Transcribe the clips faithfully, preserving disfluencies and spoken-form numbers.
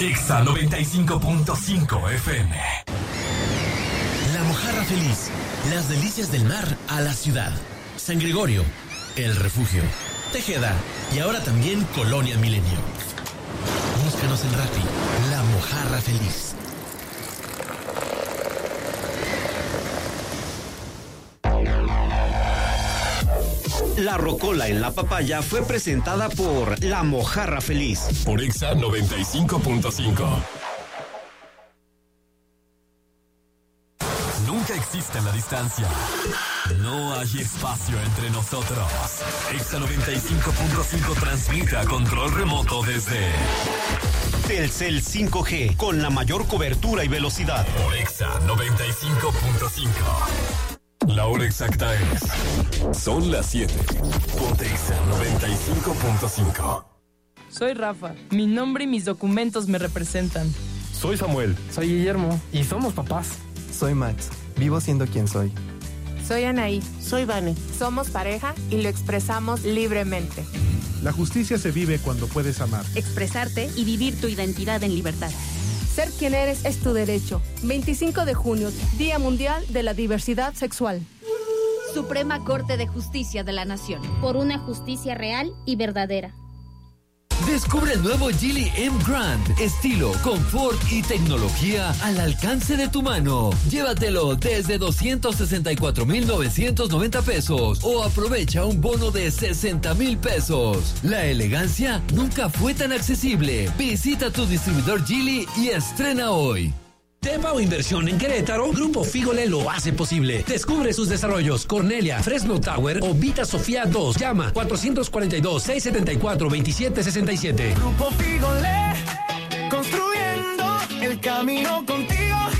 Exa noventa y cinco punto cinco F M. La Mojarra Feliz. Las delicias del mar a la ciudad. San Gregorio, El Refugio, Tejeda y ahora también Colonia Milenio. Búscanos en Rappi. La Mojarra Feliz. La rocola en la papaya fue presentada por La Mojarra Feliz. Por Exa noventa y cinco punto cinco. Nunca existe la distancia. No hay espacio entre nosotros. Exa noventa y cinco punto cinco transmite a control remoto desde Telcel cinco G, con la mayor cobertura y velocidad. Por Exa noventa y cinco punto cinco. La hora exacta es... Son las siete. Ponte Exa noventa y cinco punto cinco. Soy Rafa. Mi nombre y mis documentos me representan. Soy Samuel. Soy Guillermo. Y somos papás. Soy Max. Vivo siendo quien soy. Soy Anaí. Soy Vane. Somos pareja y lo expresamos libremente. La justicia se vive cuando puedes amar. Expresarte y vivir tu identidad en libertad. Ser quien eres es tu derecho. veinticinco de junio, Día Mundial de la Diversidad Sexual. Suprema Corte de Justicia de la Nación. Por una justicia real y verdadera. Descubre el nuevo Geely M Grand. Estilo, confort y tecnología al alcance de tu mano. Llévatelo desde doscientos sesenta y cuatro mil novecientos noventa pesos o aprovecha un bono de sesenta mil pesos. La elegancia nunca fue tan accesible. Visita tu distribuidor Geely y estrena hoy. Tepa o inversión en Querétaro, Grupo Fígole lo hace posible. Descubre sus desarrollos: Cornelia, Fresno Tower o Vita Sofía dos. Llama cuatro cuatro dos, seis siete cuatro, dos siete seis siete. Grupo Fígole, construyendo el camino contigo.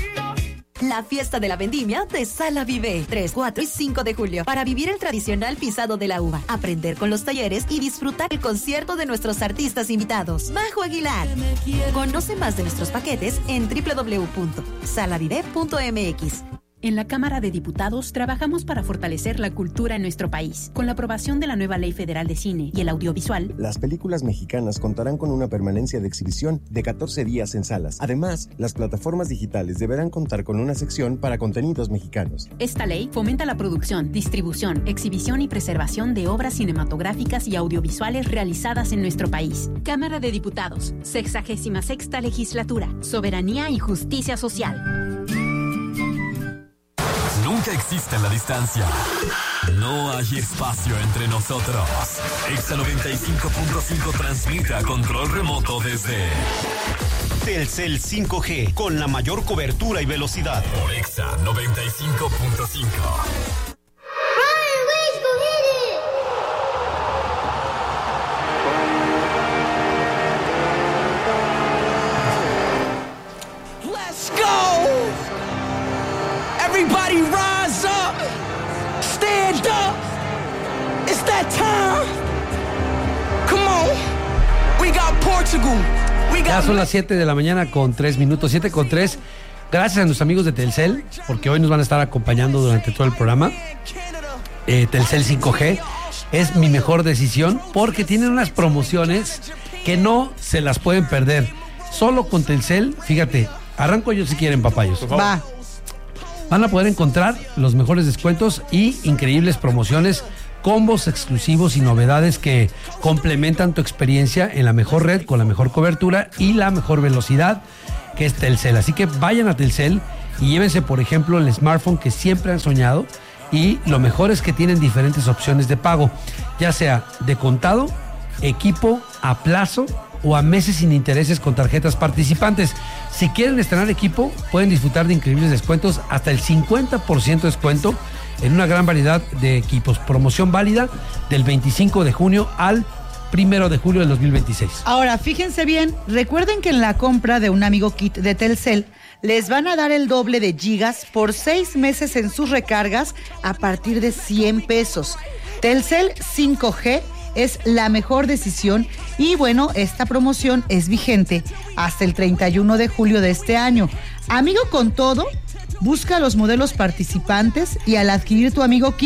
La fiesta de la vendimia de Sala Vive, tres, cuatro y cinco de julio, para vivir el tradicional pisado de la uva, aprender con los talleres y disfrutar el concierto de nuestros artistas invitados. Majo Aguilar. Conoce más de nuestros paquetes en doble u doble u doble u punto salavive punto m x. En la Cámara de Diputados trabajamos para fortalecer la cultura en nuestro país. Con la aprobación de la nueva Ley Federal de Cine y el Audiovisual, las películas mexicanas contarán con una permanencia de exhibición de catorce días en salas. Además, las plataformas digitales deberán contar con una sección para contenidos mexicanos. Esta ley fomenta la producción, distribución, exhibición y preservación de obras cinematográficas y audiovisuales realizadas en nuestro país. Cámara de Diputados, sexagésima sexta legislatura, soberanía y justicia social. Nunca existe la distancia. No hay espacio entre nosotros. Exa noventa y cinco punto cinco transmite a control remoto desde Telcel cinco G, con la mayor cobertura y velocidad. Por Exa noventa y cinco punto cinco. Everybody rise up, stand up, it's that time, come on, we got Portugal, we got... Ya son las siete de la mañana con tres minutos, siete con tres. Gracias a nuestros amigos de Telcel, porque hoy nos van a estar acompañando durante todo el programa. eh, Telcel cinco G es mi mejor decisión, porque tienen unas promociones que no se las pueden perder. Solo con Telcel, fíjate, arranco yo si quieren, papayos. Va. Van a poder encontrar los mejores descuentos y increíbles promociones, combos exclusivos y novedades que complementan tu experiencia en la mejor red, con la mejor cobertura y la mejor velocidad, que es Telcel. Así que vayan a Telcel y llévense, por ejemplo, el smartphone que siempre han soñado, y lo mejor es que tienen diferentes opciones de pago, ya sea de contado, equipo, a plazo o a meses sin intereses con tarjetas participantes. Si quieren estrenar equipo, pueden disfrutar de increíbles descuentos, hasta el cincuenta por ciento de descuento en una gran variedad de equipos. Promoción válida del veinticinco de junio al primero de julio del dos mil veintiséis. Ahora, fíjense bien, recuerden que en la compra de un Amigo Kit de Telcel les van a dar el doble de gigas por seis meses en sus recargas a partir de cien pesos. Telcel cinco G es la mejor decisión y bueno, esta promoción es vigente hasta el treinta y uno de julio de este año. Amigo con todo, busca los modelos participantes y al adquirir tu Amigo Kit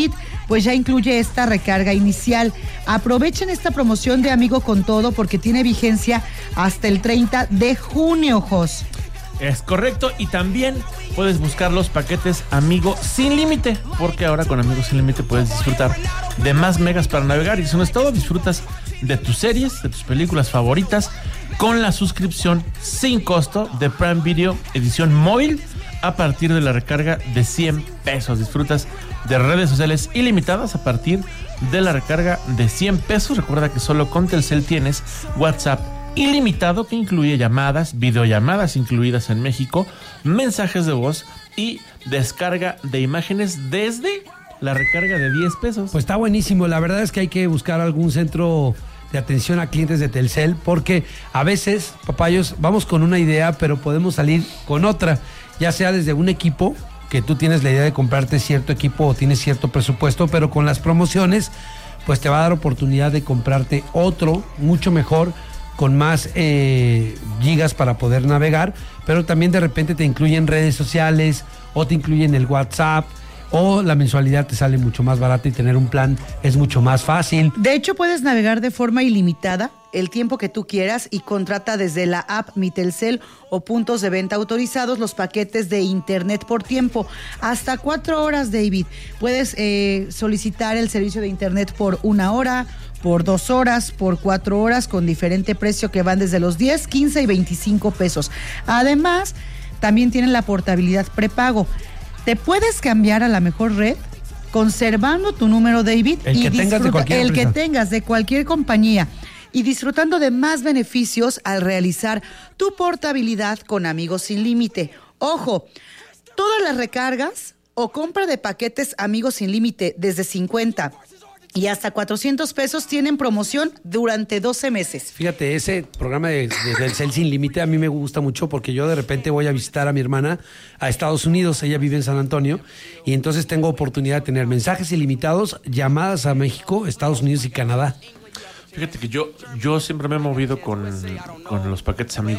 pues ya incluye esta recarga inicial. Aprovechen esta promoción de Amigo con Todo porque tiene vigencia hasta el treinta de junio, Jos. Es correcto, y también puedes buscar los paquetes Amigo Sin Límite, porque ahora con Amigo Sin Límite puedes disfrutar de más megas para navegar, y eso no es todo, disfrutas de tus series, de tus películas favoritas, con la suscripción sin costo de Prime Video edición móvil a partir de la recarga de cien pesos. Disfrutas de redes sociales ilimitadas a partir de la recarga de cien pesos. Recuerda que solo con Telcel tienes WhatsApp ilimitado, que incluye llamadas, videollamadas incluidas en México, mensajes de voz y descarga de imágenes desde la recarga de diez pesos. Pues está buenísimo. La verdad es que hay que buscar algún centro de atención a clientes de Telcel, porque a veces, papayos, vamos con una idea, pero podemos salir con otra, ya sea desde un equipo, que tú tienes la idea de comprarte cierto equipo o tienes cierto presupuesto, pero con las promociones, pues te va a dar oportunidad de comprarte otro mucho mejor, con más eh, gigas para poder navegar, pero también de repente te incluyen redes sociales o te incluyen el WhatsApp, o la mensualidad te sale mucho más barata y tener un plan es mucho más fácil. De hecho, puedes navegar de forma ilimitada el tiempo que tú quieras y contrata desde la app Mi Telcel o puntos de venta autorizados los paquetes de internet por tiempo. Hasta cuatro horas, David. Puedes eh, solicitar el servicio de internet por una hora, por dos horas, por cuatro horas, con diferente precio que van desde los diez, quince y veinticinco pesos. Además, también tienen la portabilidad prepago. Te puedes cambiar a la mejor red conservando tu número, David. El que y tengas de cualquier El empresa. que tengas de cualquier compañía. Y disfrutando de más beneficios al realizar tu portabilidad con Amigos Sin Límite. Ojo, todas las recargas o compra de paquetes Amigos Sin Límite desde cincuenta y hasta cuatrocientos pesos tienen promoción durante doce meses. Fíjate, ese programa de, de Telcel Sin Límite a mí me gusta mucho, porque yo de repente voy a visitar a mi hermana a Estados Unidos, ella vive en San Antonio, y entonces tengo oportunidad de tener mensajes ilimitados, llamadas a México, Estados Unidos y Canadá. Fíjate que yo, yo siempre me he movido con, con los paquetes Amigo.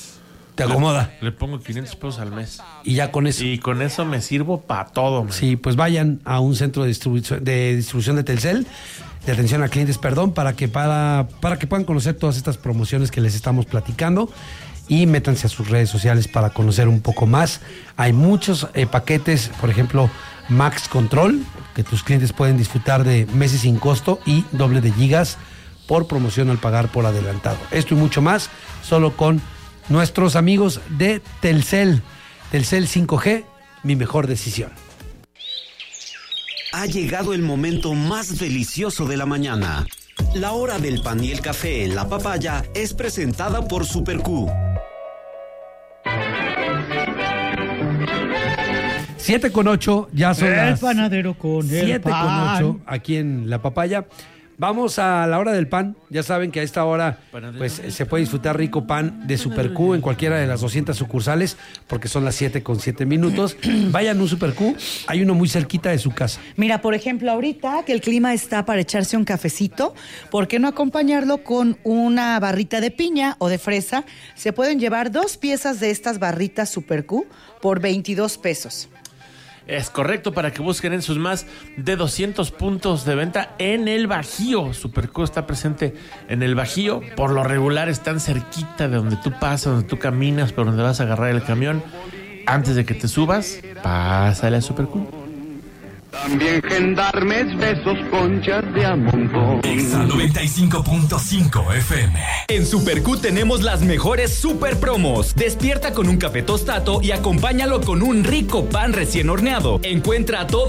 Te acomoda. Le, le pongo quinientos pesos al mes. Y ya con eso. Y con eso me sirvo para todo, man. Sí, pues vayan a un centro de distribución de, distribución de Telcel, de atención a clientes, perdón, para que, para, para que puedan conocer todas estas promociones que les estamos platicando. Y métanse a sus redes sociales para conocer un poco más. Hay muchos eh, paquetes, por ejemplo, Max Control, que tus clientes pueden disfrutar de meses sin costo y doble de gigas por promoción al pagar por adelantado. Esto y mucho más, solo con nuestros amigos de Telcel. Telcel cinco G, mi mejor decisión. Ha llegado el momento más delicioso de la mañana. La hora del pan y el café en la papaya es presentada por Super Q. siete con ocho, ya son El las panadero con el siete con pan. ocho aquí en la papaya. Vamos a la hora del pan. Ya saben que a esta hora pues se puede disfrutar rico pan de Super Q en cualquiera de las doscientas sucursales, porque son las siete con siete minutos. Vayan a un Super Q, hay uno muy cerquita de su casa. Mira, por ejemplo, ahorita que el clima está para echarse un cafecito, ¿por qué no acompañarlo con una barrita de piña o de fresa? Se pueden llevar dos piezas de estas barritas Super Q por veintidós pesos. Es correcto, para que busquen en sus más de doscientos puntos de venta en el Bajío. Super Q está presente en el Bajío. Por lo regular están cerquita de donde tú pasas, donde tú caminas, por donde vas a agarrar el camión. Antes de que te subas, pásale a Super Q. También gendarmes, besos, conchas de a montón. Exa noventa y cinco punto cinco F M. En Super Q tenemos las mejores super promos. Despierta con un café tostato y acompáñalo con un rico pan recién horneado. Encuentra todo